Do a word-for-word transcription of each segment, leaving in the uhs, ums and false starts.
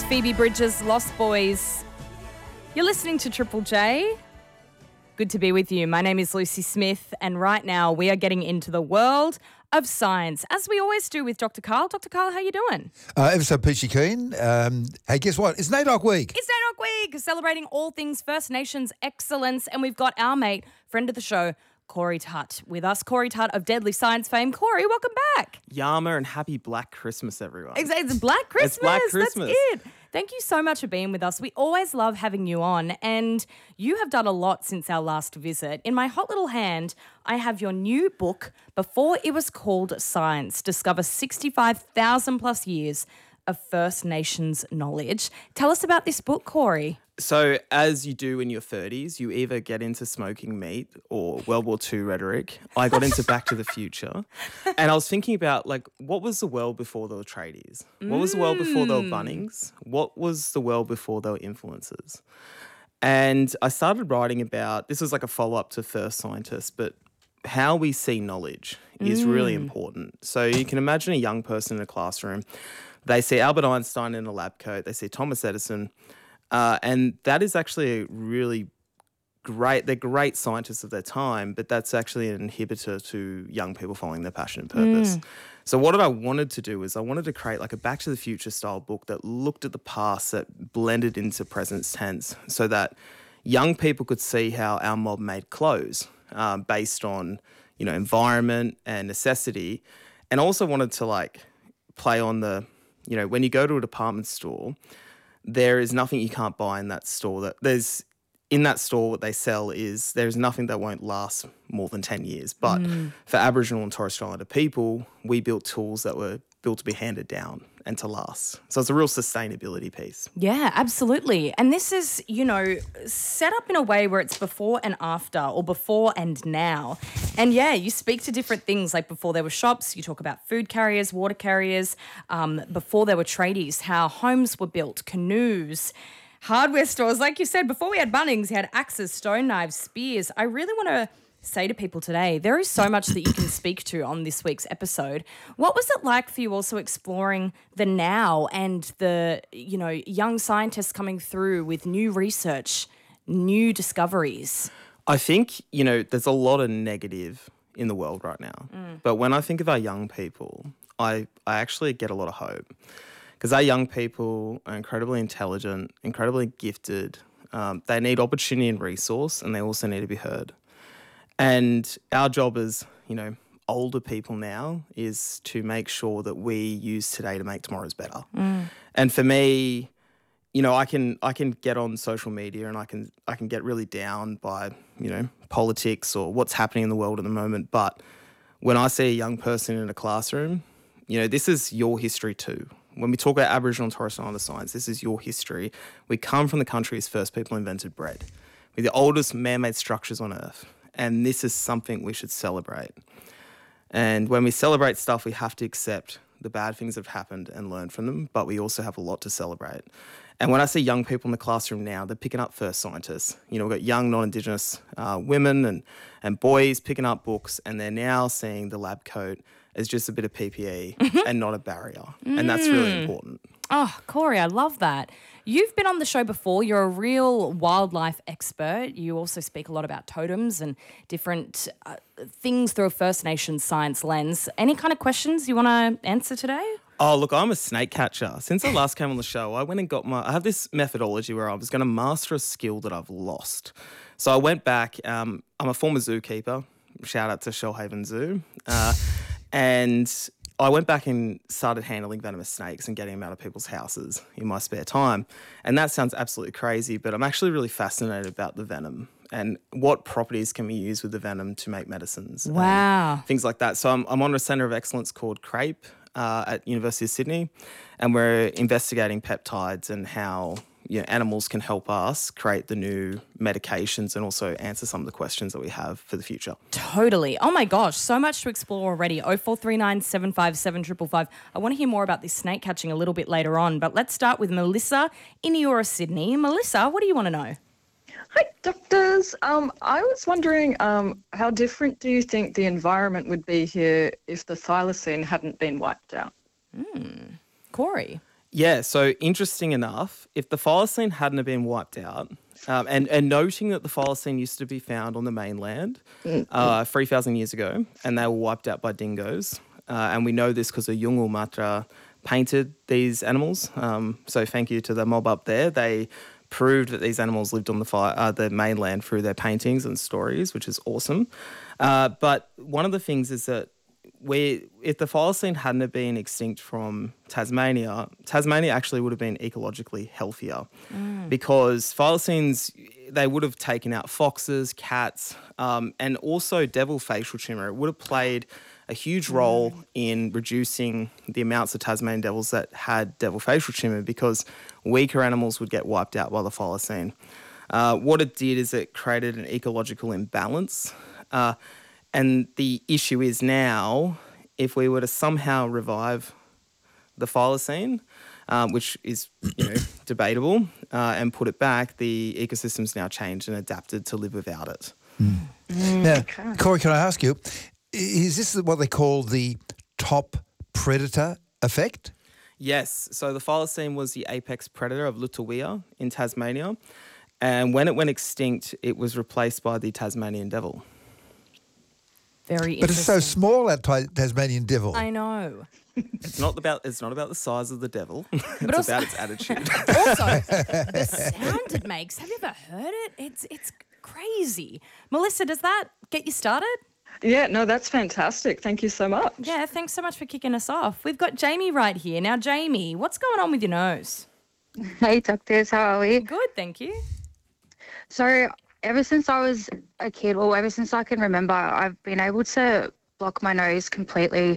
Phoebe Bridgers, Lost Boys. You're listening to Triple J. Good to be with you. My name is Lucy Smith, and right now we are getting into the world of science, as we always do with Doctor Karl. Doctor Karl, how you doing? Uh, ever so peachy keen. Um, hey, guess what? It's NAIDOC Week. It's NAIDOC Week, celebrating all things First Nations excellence, and we've got our mate, friend of the show, Corey Tutt, with us. Corey Tutt of Deadly Science fame. Corey, welcome back. Yama and happy Black Christmas, everyone. Exactly. It's Black Christmas. It's Black Christmas. That's it. Thank you so much for being with us. We always love having you on, and you have done a lot since our last visit. In my hot little hand, I have your new book, Before It Was Called Science, Discover sixty-five thousand plus years of First Nations knowledge. Tell us about this book, Corey. So as you do in your thirties, you either get into smoking meat or World War Two rhetoric. I got into Back to the Future. And I was thinking about, like, what was the world before there were tradies? What was the world before there were Bunnings? What was the world before there were influencers? And I started writing about, this was like a follow-up to First Scientist, but how we see knowledge is mm. really important. So you can imagine a young person in a classroom. They see Albert Einstein in a lab coat. They see Thomas Edison. Uh, and that is actually a really great, they're great scientists of their time, but that's actually an inhibitor to young people following their passion and purpose. Mm. So what I wanted to do is I wanted to create like a Back to the Future style book that looked at the past, that blended into present tense, so that young people could see how our mob made clothes uh, based on, you know, environment and necessity. And I also wanted to like play on the, you know, when you go to a department store, there is nothing you can't buy in that store. That there's in that store, what they sell is there's nothing that won't last more than ten years. But mm. for Aboriginal and Torres Strait Islander people, we built tools that were built to be handed down and to last. So it's a real sustainability piece. Yeah, absolutely. And this is, you know, set up in a way where it's before and after, or before and now. And yeah, you speak to different things, like before there were shops, you talk about food carriers, water carriers, um, before there were tradies, how homes were built, canoes, hardware stores. Like you said, before we had Bunnings, you had axes, stone knives, spears. I really want to say to people today, there is so much that you can speak to on this week's episode. What was it like for you also exploring the now and the, you know, young scientists coming through with new research, new discoveries? I think, you know, there's a lot of negative in the world right now. Mm. But when I think of our young people, I, I actually get a lot of hope. Because our young people are incredibly intelligent, incredibly gifted. Um, they need opportunity and resource, and they also need to be heard. And our job as, you know, older people now is to make sure that we use today to make tomorrow's better. Mm. And for me, you know, I can I can get on social media and I can I can get really down by, you know, politics or what's happening in the world at the moment. But when I see a young person in a classroom, you know, this is your history too. When we talk about Aboriginal and Torres Strait Islander science, this is your history. We come from the country's first people who invented bread. We're the oldest man-made structures on Earth. And this is something we should celebrate. And when we celebrate stuff, we have to accept the bad things that have happened and learn from them, but we also have a lot to celebrate. And when I see young people in the classroom now, they're picking up First Scientists. You know, we've got young non-Indigenous uh, women and, and boys picking up books, and they're now seeing the lab coat as just a bit of P P E and not a barrier. Mm. And that's really important. Oh, Corey, I love that. You've been on the show before. You're a real wildlife expert. You also speak a lot about totems and different uh, things through a First Nations science lens. Any kind of questions you want to answer today? Oh, look, I'm a snake catcher. Since I last came on the show, I went and got my... I have this methodology where I was going to master a skill that I've lost. So I went back. Um, I'm a former zookeeper. Shout out to Shellhaven Zoo. Uh, and... I went back and started handling venomous snakes and getting them out of people's houses in my spare time. And that sounds absolutely crazy, but I'm actually really fascinated about the venom and what properties can we use with the venom to make medicines. Wow. Things like that. So I'm, I'm on a centre of excellence called CRAPE uh, at University of Sydney, and we're investigating peptides and how, you know, animals can help us create the new medications and also answer some of the questions that we have for the future. Totally. Oh my gosh, so much to explore already. oh four three nine, seven five seven, five five five. I want to hear more about this snake catching a little bit later on, but let's start with Melissa in Eora, Sydney. Melissa, what do you want to know? Hi, doctors. Um, I was wondering, um, how different do you think the environment would be here if the thylacine hadn't been wiped out? Mm. Corey? Yeah, so interesting enough, if the thylacine hadn't have been wiped out, um, and, and noting that the thylacine used to be found on the mainland uh, three thousand years ago, and they were wiped out by dingoes, uh, and we know this because Yungu Matra painted these animals, um, so thank you to the mob up there. They proved that these animals lived on the, fi- uh, the mainland through their paintings and stories, which is awesome. Uh, but one of the things is that we, if the thylacine hadn't have been extinct from Tasmania, Tasmania actually would have been ecologically healthier mm. because thylacines, they would have taken out foxes, cats, um, and also devil facial tumour. It would have played a huge role mm. in reducing the amounts of Tasmanian devils that had devil facial tumour because weaker animals would get wiped out by the thylacine. Uh, what it did is it created an ecological imbalance. Uh, And the issue is now, if we were to somehow revive the thylacine, um, which is you know debatable, uh, and put it back, the ecosystem's now changed and adapted to live without it. Mm. Mm, now, okay. Corey, can I ask you, is this what they call the top predator effect? Yes. So the thylacine was the apex predator of Lutawea in Tasmania, and when it went extinct, it was replaced by the Tasmanian devil. Very but it's so small, that Tasmanian devil. I know. It's not about it's not about the size of the devil. It's also, about its attitude. Also, the sound it makes. Have you ever heard it? It's it's crazy. Melissa, does that get you started? Yeah, no, that's fantastic. Thank you so much. Yeah, thanks so much for kicking us off. We've got Jamie right here. Now, Jamie, what's going on with your nose? Hey, doctors, how are we? Good, thank you. So, ever since I was a kid, or ever since I can remember, I've been able to block my nose completely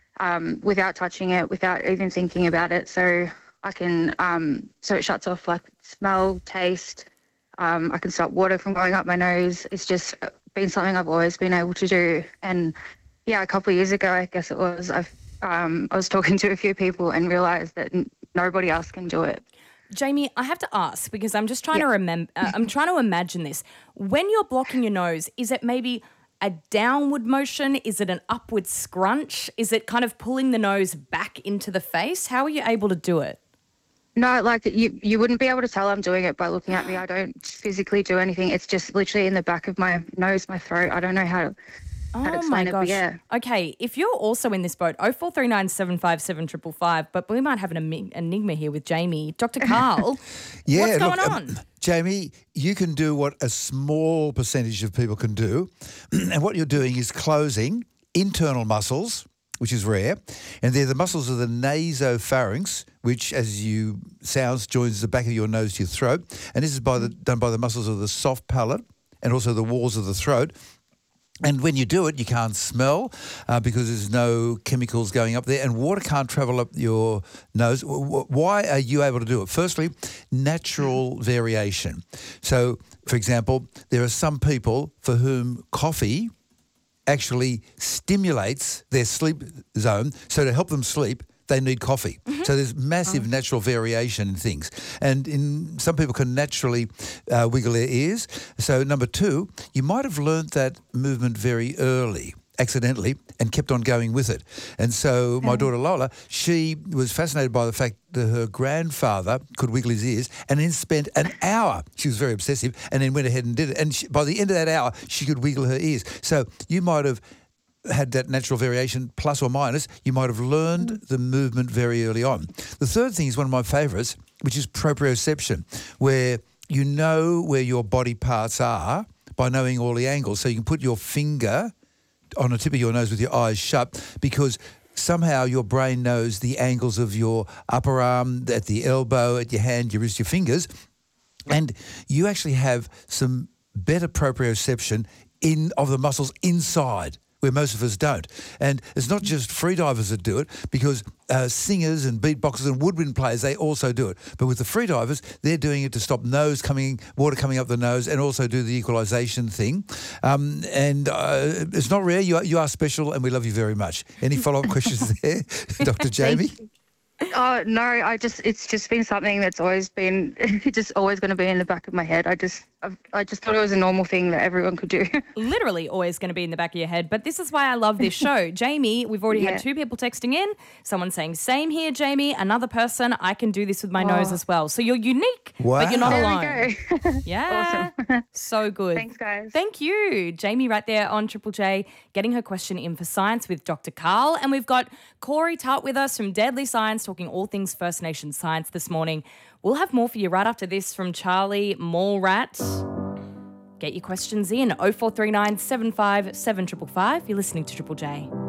um, without touching it, without even thinking about it. So I can, um, so it shuts off like smell, taste. Um, I can stop water from going up my nose. It's just been something I've always been able to do. And yeah, a couple of years ago, I guess it was, I've, um, I was talking to a few people and realised that n- nobody else can do it. Jamie, I have to ask because I'm just trying yeah. to remember. Uh, I'm trying to imagine this. When you're blocking your nose, is it maybe a downward motion? Is it an upward scrunch? Is it kind of pulling the nose back into the face? How are you able to do it? No, like you, you wouldn't be able to tell I'm doing it by looking at me. I don't physically do anything. It's just literally in the back of my nose, my throat. I don't know how to. Oh my gosh. Yeah. Okay, if you're also in this boat, oh four three nine, seven five seven, five five five, but we might have an enigma here with Jamie. Doctor Carl, yeah, what's going look, on? Um, Jamie, you can do what a small percentage of people can do, and what you're doing is closing internal muscles, which is rare, and they're the muscles of the nasopharynx, which, as you sounds, joins the back of your nose to your throat, and this is by the, done by the muscles of the soft palate and also the walls of the throat. And when you do it, you can't smell uh, because there's no chemicals going up there, and water can't travel up your nose. Why are you able to do it? Firstly, natural variation. So, for example, there are some people for whom coffee actually stimulates their sleep zone. So to help them sleep, they need coffee. Mm-hmm. So there's massive oh. natural variation in things. And in some people can naturally uh, wiggle their ears. So number two, you might have learned that movement very early, accidentally, and kept on going with it. And so my daughter Lola, she was fascinated by the fact that her grandfather could wiggle his ears and then spent an hour. She was very obsessive and then went ahead and did it. And she, by the end of that hour, she could wiggle her ears. So you might have had that natural variation, plus or minus. You might have learned the movement very early on. The third thing is one of my favourites, which is proprioception, where you know where your body parts are by knowing all the angles. So you can put your finger on the tip of your nose with your eyes shut because somehow your brain knows the angles of your upper arm, at the elbow, at your hand, your wrist, your fingers, and you actually have some better proprioception in of the muscles inside, where most of us don't. And it's not just freedivers that do it, because uh, singers and beatboxers and woodwind players, they also do it. But with the freedivers, they're doing it to stop nose coming, water coming up the nose, and also do the equalisation thing. Um, and uh, it's not rare. You are, you are special, and we love you very much. Any follow-up questions there, Doctor Jamie? Oh no, I just it's just been something that's always been just always going to be in the back of my head. I just I've, I just thought it was a normal thing that everyone could do. Literally always going to be in the back of your head. But this is why I love this show. Jamie, we've already Yeah. had two people texting in. Someone saying, same here, Jamie. Another person, I can do this with my nose as well. So you're unique, but you're not Wow. alone. There we go. Yeah. So good. Thanks, guys. Thank you. Jamie right there on Triple J getting her question in for science with Doctor Carl. And we've got Corey Tart with us from Deadly Science talking all things First Nation science this morning. We'll have more for you right after this from Charlie Mallrat. Get your questions in oh four three nine, seven five seven five five. You're listening to Triple J.